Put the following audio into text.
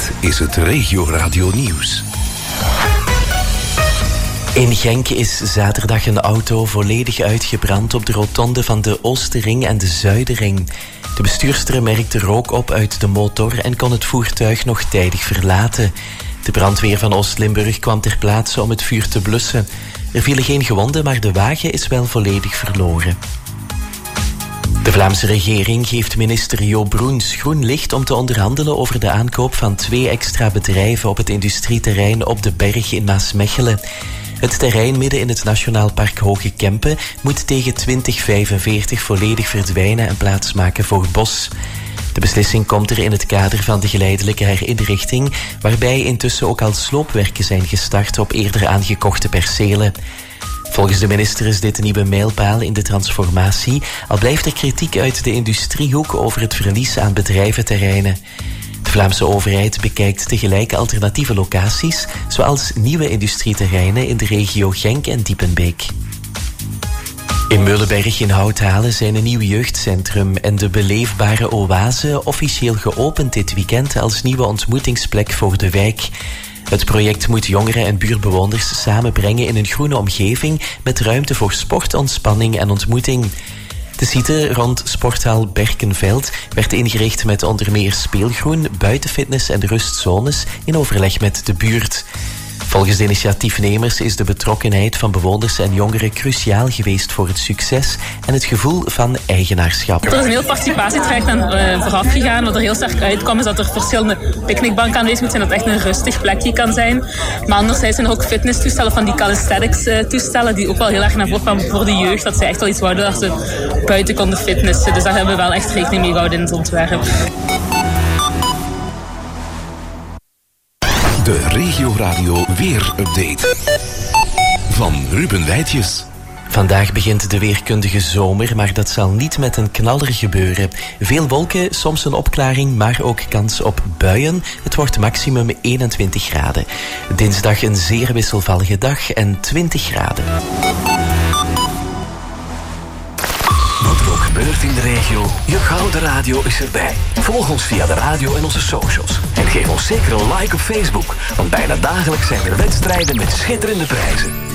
Dit is het Regio Radio Nieuws. In Genk is zaterdag een auto volledig uitgebrand op de rotonde van de Oosterring en de Zuiderring. De bestuurster merkte rook op uit de motor en kon het voertuig nog tijdig verlaten. De brandweer van Oost-Limburg kwam ter plaatse om het vuur te blussen. Er vielen geen gewonden, maar de wagen is wel volledig verloren. De Vlaamse regering geeft minister Jo Broens groen licht om te onderhandelen over de aankoop van 2 extra bedrijven op het industrieterrein op de Berg in Maasmechelen. Het terrein midden in het Nationaal Park Hoge Kempen moet tegen 2045 volledig verdwijnen en plaatsmaken voor bos. De beslissing komt er in het kader van de geleidelijke herinrichting, waarbij intussen ook al sloopwerken zijn gestart op eerder aangekochte percelen. Volgens de minister is dit een nieuwe mijlpaal in de transformatie, al blijft er kritiek uit de industriehoek over het verlies aan bedrijventerreinen. De Vlaamse overheid bekijkt tegelijk alternatieve locaties, zoals nieuwe industrieterreinen in de regio Genk en Diepenbeek. In Meulenberg in Houthalen zijn een nieuw jeugdcentrum en de beleefbare oase officieel geopend dit weekend als nieuwe ontmoetingsplek voor de wijk. Het project moet jongeren en buurtbewoners samenbrengen in een groene omgeving met ruimte voor sport, ontspanning en ontmoeting. De site rond sporthal Berkenveld werd ingericht met onder meer speelgroen, buitenfitness en rustzones in overleg met de buurt. Volgens de initiatiefnemers is de betrokkenheid van bewoners en jongeren cruciaal geweest voor het succes en het gevoel van eigenaarschap. Er is een heel participatietraject aan vooraf gegaan. Wat er heel sterk uitkwam is dat er verschillende picknickbanken aanwezig moeten zijn, dat het echt een rustig plekje kan zijn. Maar anderzijds zijn er ook fitnesstoestellen van die calisthenics toestellen die ook wel heel erg naar voren kwamen voor de jeugd. Dat zij echt wel iets wouden dat ze buiten konden fitnessen. Dus daar hebben we wel echt rekening mee gehouden in het ontwerp. De Regio Radio Weer-update van Ruben Wijtjes. Vandaag begint de weerkundige zomer, maar dat zal niet met een knaller gebeuren. Veel wolken, soms een opklaring, maar ook kans op buien. Het wordt maximum 21 graden. Dinsdag een zeer wisselvallige dag en 20 graden. Wat er ook gebeurt in de regio, je gouden radio is erbij. Volg ons via de radio en onze socials. En geef ons zeker een like op Facebook, want bijna dagelijks zijn er wedstrijden met schitterende prijzen.